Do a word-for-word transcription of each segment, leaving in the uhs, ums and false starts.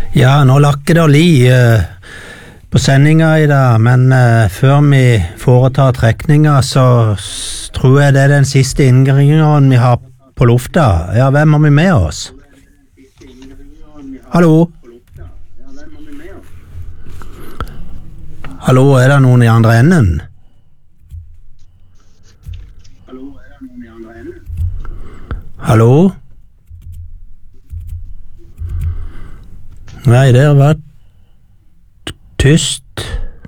Ja, nå lakker det li uh, på sendinga i dag, men uh, før vi foretar trekninga, så s- tror jeg det er den siste innringeren vi har på lufta. Ja, hvem har vi med oss? Hallo? Hallo, er det noen i andre enden? Hallo? Nei, det har vært t- tyst.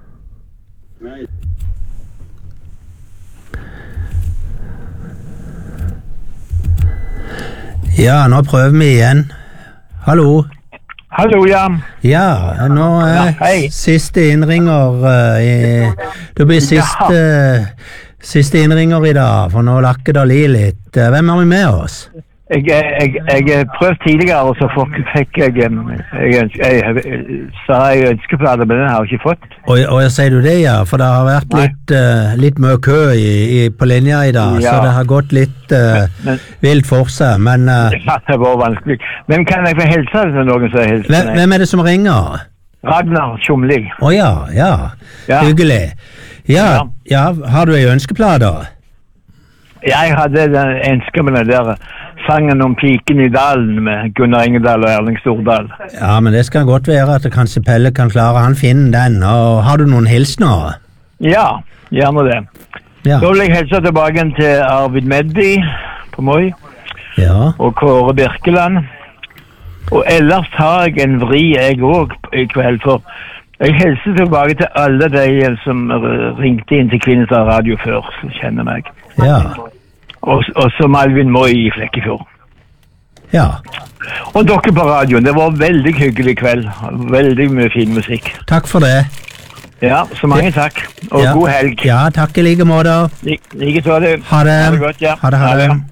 Ja, nå prøver vi igjen. Hallo? Hallo, ja. Ja, nå er Ja, hei. siste innringer uh, i, Det blir siste, siste innringer i dag, for nå lakker det li litt. Uh, Hvem har vi med oss? Jeg, jeg, jeg, jeg prøvde tidligere, og så fikk, fikk jeg, em, jeg, ønske- jeg, jeg sa jeg ønskeplate, men den har jeg ikke fått. Og, og sier du det, ja? For det har vært Nei. litt, uh, litt mye kø i, i, på linja i dag, Ja. så det har gått litt uh, Men- vilt for seg. Men uh, Ja, det var vanskelig. Men kan jeg få hilse til noen som hilser hvem, meg? hvem er det som ringer? Ragnar Tjomli. Å ja, ja, Ja. hyggelig. Ja, Ja. ja, har du ei ønskeplate? Jeg hadde den ønsket med den der sangen om piken i dalen med Gunnar Engedal og Erling Stordal. Ja, men det skal godt være at kanskje Pelle kan klare, han finner den. Og har du noen hilsener? Ja, gjerne det. Ja. Da vil jeg hilse tilbake igjen til Arvid Meddi på Moi, Ja. og Kåre Birkeland. Og ellers har jeg en vri jeg òg i kveld, for jeg hilser tilbake til alle de som r- ringte inn til Kvinesdal Radio før, som kjenner meg. Ja. Og, og som Alvin Moi i Flekkefjord. Ja. Og dere på radioen, det var veldig hyggelig kveld. Veldig mye fin musikk. Takk for det. Ja, så mange takk. Og Ja. god helg. Ja, takk i like måte. Like så det. Ha det. Ha det godt, ja. Ha det, ha det.